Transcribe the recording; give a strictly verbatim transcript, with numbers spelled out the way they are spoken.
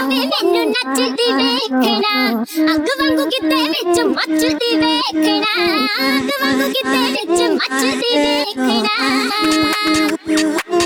ਵੇ ਮੈਨੂੰ ਨੱਚਦੀ ਵੇਖਣਾ ਅੱਗ ਵਾਂਗੂ ਕਿਤੇ ਵਿੱਚ ਮੱਚਦੀ ਵੇਖਣਾ ਅੱਗ ਵਾਂਗੂ ਕਿਤੇ ਵਿੱਚ ਮੱਚਦੀ ਵੇਖਣਾ